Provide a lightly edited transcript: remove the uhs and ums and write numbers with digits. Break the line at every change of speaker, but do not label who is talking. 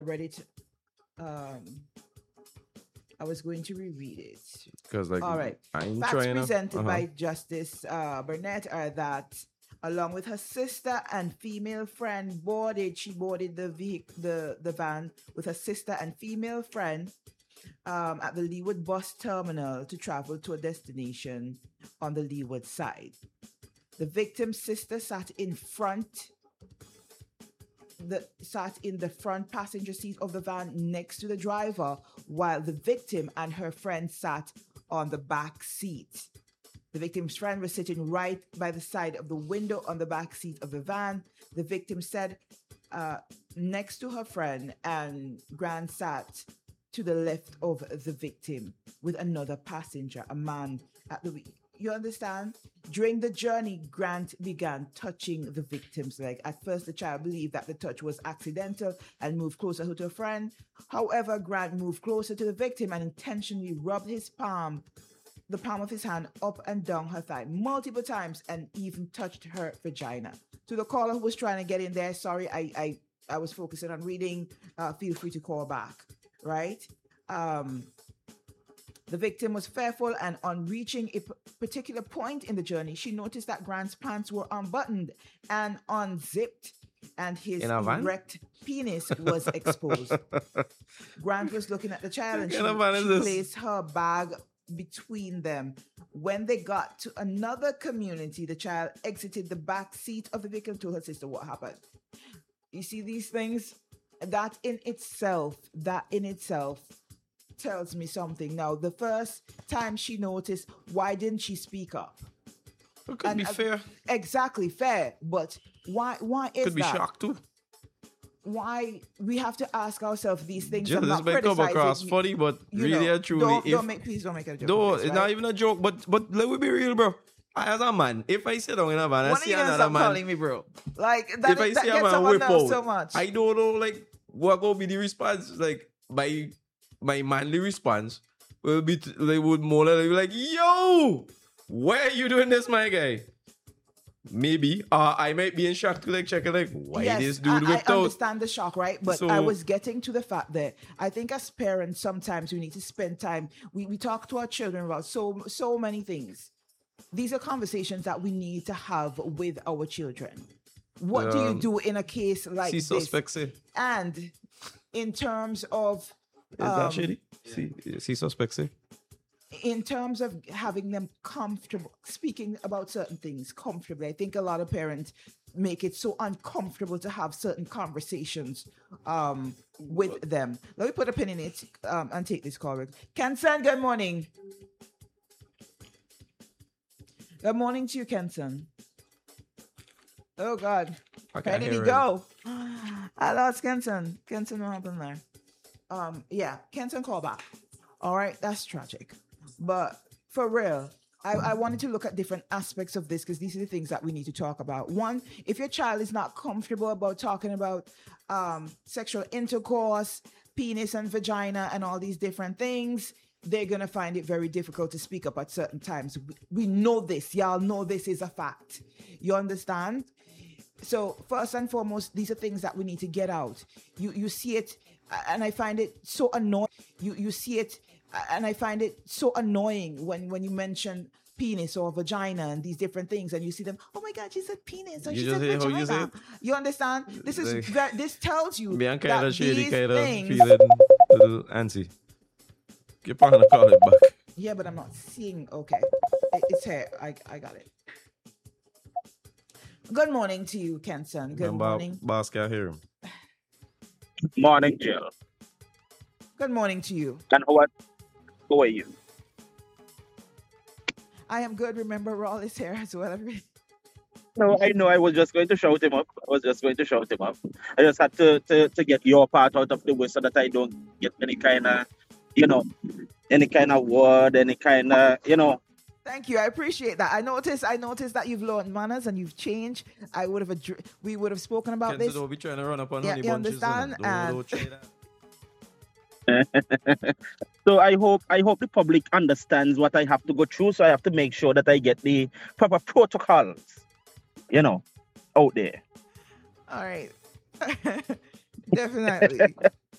read it. Um, I was going to reread it.
Because like
All right.
I ain't
Facts
trying to.
presented by Justice Burnett are that, along with her sister and female friend, she boarded the van with her sister and female friend at the Leeward bus terminal to travel to a destination on the Leeward side. The victim's sister sat in the front passenger seat of the van next to the driver, while the victim and her friend sat on the back seat. The victim's friend was sitting right by the side of the window on the back seat of the van. The victim said next to her friend, and Grant sat to the left of the victim with another passenger, a man at the wheel. You understand? During the journey, Grant began touching the victim's leg. At first, the child believed that the touch was accidental and moved closer to her friend. However, Grant moved closer to the victim and intentionally rubbed the palm of his hand up and down her thigh multiple times and even touched her vagina. To the caller who was trying to get in there, sorry, I was focusing on reading. Feel free to call back, right? The victim was fearful, and on reaching a particular point in the journey, she noticed that Grant's pants were unbuttoned and unzipped, and his erect penis was exposed. Grant was looking at the child, and she placed her bag between them. When they got to another community, the child exited the back seat of the vehicle, told her sister what happened. You see these things? That in itself tells me something. Now, the first time she noticed, why didn't she speak up?
It could be fair.
Exactly, fair. But why is
could be
that?
shocked too.
Why we have to ask ourselves these things?
Just this may come across funny, but really and truly,
please don't make a joke.
No, it's not even a joke. But let me be real, bro. I, as a man, if I sit down in a van and see another man,
calling me bro. Like that,
if I see a man whip out, so much. I don't know, like what gonna be the response. Like my manly response will be they would more than be like, "Yo, why are you doing this, my guy?" Maybe I might be in shock to like check it, like why this dude whipped out.
I understand the shock, right? But I was getting to the fact that I think as parents sometimes we need to spend time. We talk to our children about so many things. These are conversations that we need to have with our children. What do you do in a case like this?
Suspects,
and in terms of
is that shitty? See suspects,
in terms of having them comfortable speaking about certain things comfortably. I think a lot of parents make it so uncomfortable to have certain conversations with them. Let me put a pin in it and take this call. Kenson, good morning. Good morning to you, Kenson. Oh, God. Where did he go? I lost Kenson. Kenson, what happened there? Kenson, call back. All right, that's tragic. But for real, I wanted to look at different aspects of this because these are the things that we need to talk about. One, if your child is not comfortable about talking about sexual intercourse, penis and vagina and all these different things, they're going to find it very difficult to speak up at certain times. We know this. Y'all know this is a fact. You understand? So first and foremost, these are things that we need to get out. You see it, and I find it so annoying. You see it, and I find it so annoying when you mention penis or vagina and these different things, and you see them. Oh my God, she said penis or she said vagina. You understand? This is this tells you that these things.
Feeling little antsy. Keep on to call it back.
Yeah, but I'm not seeing. Okay, it's here. I got it. Good morning to you, Kenson. Good morning.
Boss can't hear him.
Morning, Jill.
Good morning to you.
And how are you?
I am good. Remember, Raul is here as well.
No, I know. I was just going to shout him up. I just had to get your part out of the way so that I don't get any kind of, word, any kind of,
Thank you. I appreciate that. I noticed that you've learned manners and you've changed. We would have spoken about this.
Don't be trying to run up on
honey bunches. You understand?
Don't try that.
So I hope the public understands what I have to go through. So I have to make sure that I get the proper protocols, out there.
All right. Definitely.